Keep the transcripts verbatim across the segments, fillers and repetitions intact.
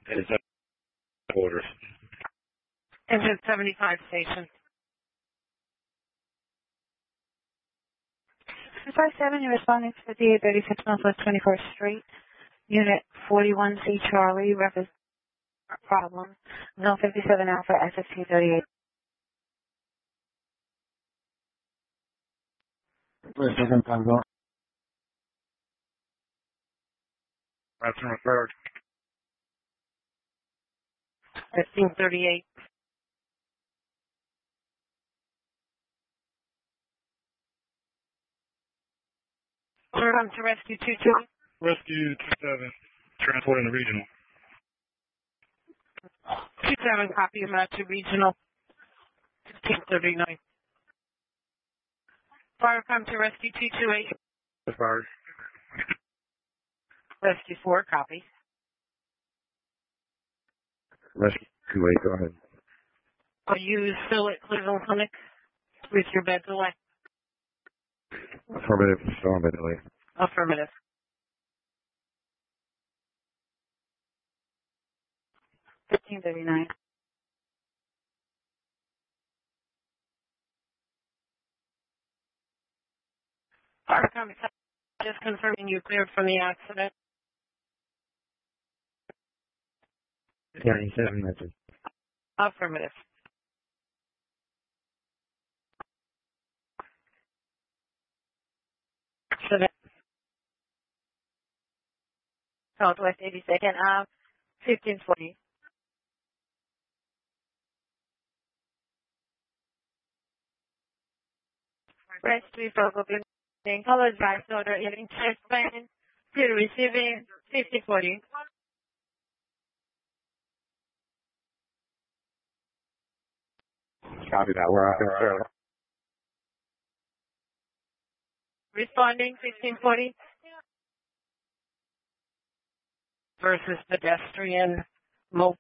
It is orders. Engine seventy-five station. two five seven, you're responding to fifty-eight thirty-six Northwest twenty-fourth Street, Unit forty-one C Charlie, reference problem, zone fifty-seven Alpha, S S T thirty-eight. Wait, second time going. That's referred. fifteen thirty-eight. Welcome to Rescue two two. Rescue two seven, transporting the regional. two seven, copy of Matthew Regional. fifteen thirty-nine. Fire, come to Rescue two two eight. Referred. Rescue four, copy. Rescue two eight, go ahead. Are you still at Cleveland Clinic with your bed delay? Affirmative, still on bed delay. Affirmative. fifteen thirty-nine. Fire, come just confirming you cleared from the accident. ninety-seven, that's it. Affirmative. Accident. Southwest eighty-second Ave, fifteen forty. Rescue focal being followed by soda eating chest pain, to receiving fifty forty. Copy that, we're out there. Responding fifteen forty. Versus pedestrian moped.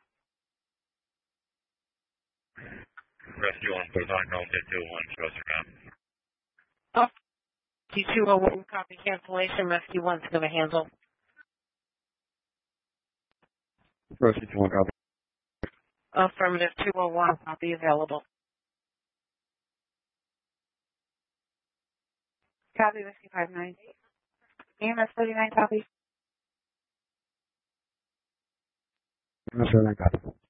Rescue one, put it on, don't get two one, show us around. Oh, T two oh one, copy cancellation. Rescue one's going to handle. Rescue two one, copy. Affirmative two oh one, copy available. Copy, Rescue five nine. E M S thirty-nine, copy. Yes, sir, I got it.